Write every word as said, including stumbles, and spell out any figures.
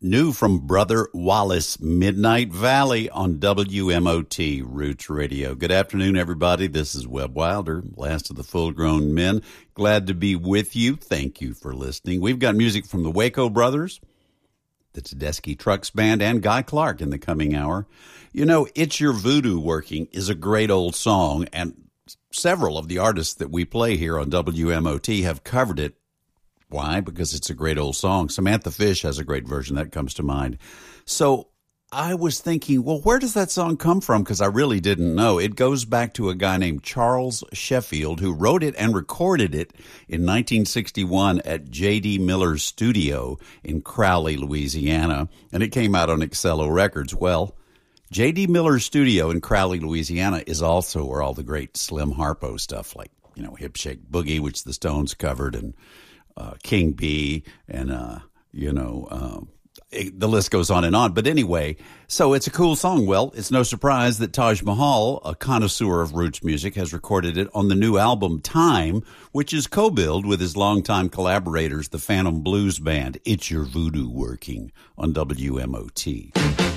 new from Brother Wallace, Midnight Valley on W M O T Roots Radio. Good afternoon, everybody. This is Webb Wilder, last of the full-grown men. Glad to be with you. Thank you for listening. We've got music from the Waco Brothers, the Tedeschi Trucks Band, and Guy Clark in the coming hour. You know, It's Your Voodoo Working is a great old song, and several of the artists that we play here on W M O T have covered it. Why? Because it's a great old song. Samantha Fish has a great version that comes to mind. So I was thinking, well, where does that song come from? Because I really didn't know. It goes back to a guy named Charles Sheffield who wrote it and recorded it in nineteen sixty-one at J D Miller's studio in Crowley, Louisiana, and it came out on Excello Records. Well, J D Miller's studio in Crowley, Louisiana is also where all the great Slim Harpo stuff like, you know, Hip Shake Boogie, which the Stones covered, and Uh, King B, and, uh, you know, um, it, the list goes on and on. But anyway, so it's a cool song. Well, it's no surprise that Taj Mahal, a connoisseur of roots music, has recorded it on the new album Time, which is co-billed with his longtime collaborators, the Phantom Blues Band. It's Your Voodoo Working on W M O T.